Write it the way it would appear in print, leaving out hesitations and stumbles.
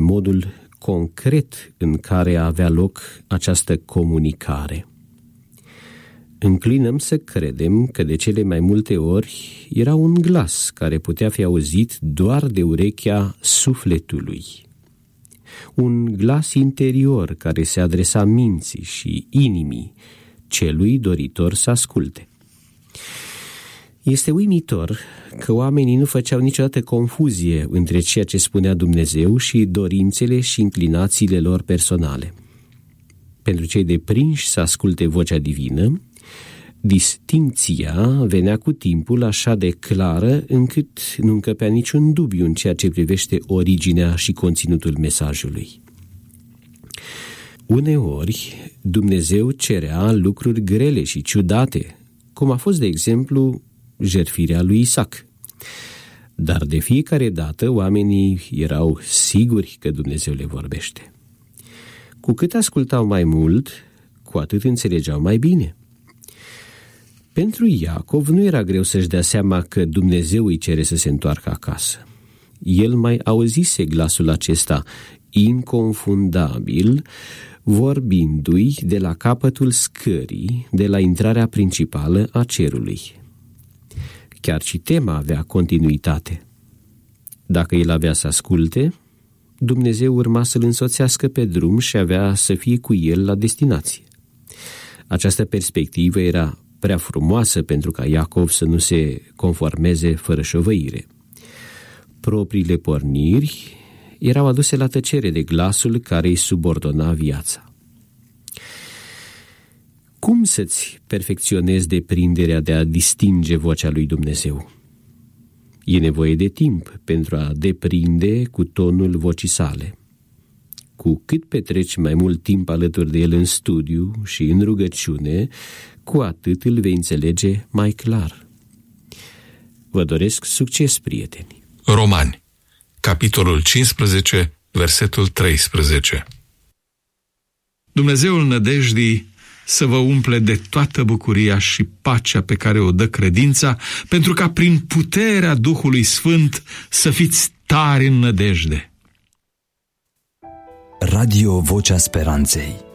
modul concret în care avea loc această comunicare. Înclinăm să credem că de cele mai multe ori era un glas care putea fi auzit doar de urechea sufletului. Un glas interior care se adresa minții și inimii celui doritor să asculte. Este uimitor că oamenii nu făceau niciodată confuzie între ceea ce spunea Dumnezeu și dorințele și inclinațiile lor personale. Pentru cei deprinși să asculte vocea divină, distincția venea cu timpul așa de clară încât nu încăpea niciun dubiu în ceea ce privește originea și conținutul mesajului. Uneori, Dumnezeu cerea lucruri grele și ciudate, cum a fost, de exemplu, jertfirea lui Isaac. Dar de fiecare dată oamenii erau siguri că Dumnezeu le vorbește. Cu cât ascultau mai mult, cu atât înțelegeau mai bine. Pentru Iacov nu era greu să-și dea seama că Dumnezeu îi cere să se întoarcă acasă. El mai auzise glasul acesta inconfundabil, vorbindu-i de la capătul scării, de la intrarea principală a cerului. Chiar și tema avea continuitate. Dacă el avea să asculte, Dumnezeu urma să-l însoțească pe drum și avea să fie cu el la destinație. Această perspectivă era prea frumoasă pentru ca Iacov să nu se conformeze fără șovăire. Propriile porniri erau aduse la tăcere de glasul care îi subordona viața. Cum să-ți perfecționezi deprinderea de a distinge vocea lui Dumnezeu? E nevoie de timp pentru a deprinde cu tonul vocii sale. Cu cât petreci mai mult timp alături de el în studiu și în rugăciune, cu atât îl vei înțelege mai clar. Vă doresc succes, prieteni! Romani, capitolul 15, versetul 13. Dumnezeul nădejdii să vă umple de toată bucuria și pacea pe care o dă credința, pentru ca prin puterea Duhului Sfânt să fiți tari în nădejde. Radio Vocea Speranței.